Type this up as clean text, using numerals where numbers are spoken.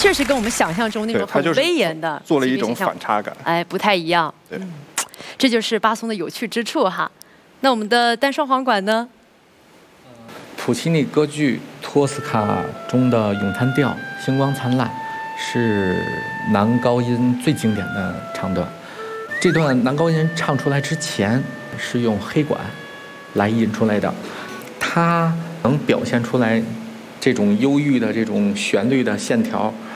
确实跟我们想象中那种很威严的做了一种反差感， 哎，不太一样。 对， 这就是巴松的有趣之处哈。那我们的单双簧管呢？ 普契尼歌剧《托斯卡》中的咏叹调《星光灿烂》是男高音最经典的唱段。这段男高音唱出来之前是用黑管来引出来的，它能表现出来这种忧郁的这种旋律的线条，